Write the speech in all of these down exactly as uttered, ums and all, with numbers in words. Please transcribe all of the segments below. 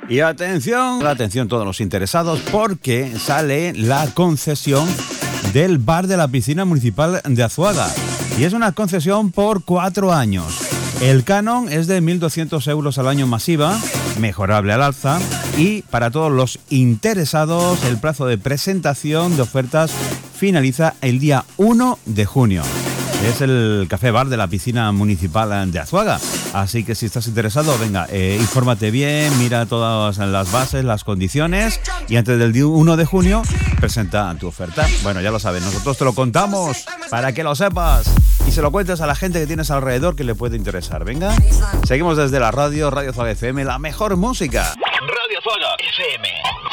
Y atención, atención todos los interesados, porque sale la concesión del bar de la piscina municipal de Azuaga. Y es una concesión por cuatro años. El canon es de mil doscientos euros al año masiva, mejorable al alza. Y para todos los interesados, el plazo de presentación de ofertas finaliza el día uno de junio. Es el café bar de la piscina municipal de Azuaga. Así que si estás interesado, venga, eh, infórmate bien, mira todas las bases, las condiciones, y antes del día uno de junio presenta tu oferta. Bueno, ya lo sabes, nosotros te lo contamos para que lo sepas y se lo cuentes a la gente que tienes alrededor que le puede interesar. Venga, seguimos desde la radio, Radio Azuaga F M, la mejor música. Radio Azuaga F M.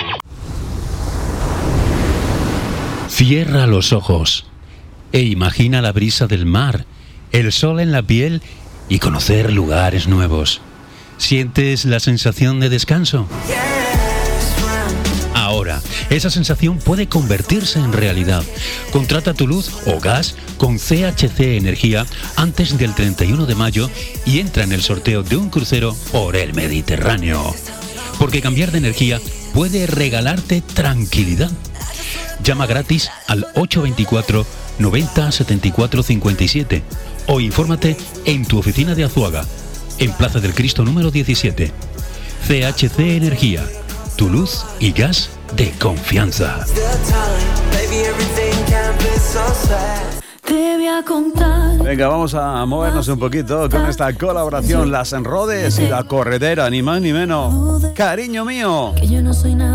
Cierra los ojos e imagina la brisa del mar, el sol en la piel y conocer lugares nuevos. ¿Sientes la sensación de descanso? Ahora, esa sensación puede convertirse en realidad. Contrata tu luz o gas con C H C Energía antes del treinta y uno de mayo y entra en el sorteo de un crucero por el Mediterráneo. Porque cambiar de energía puede regalarte tranquilidad. Llama gratis al ocho dos cuatro, noventa, setenta y cuatro, cincuenta y siete o infórmate en tu oficina de Azuaga, en Plaza del Cristo número diecisiete. C H C Energía, tu luz y gas de confianza. Te voy a contar. Venga, vamos a movernos un poquito con esta colaboración, Las Enrodes y La Corredera, ni más ni menos. Cariño mío. Que yo no soy nada.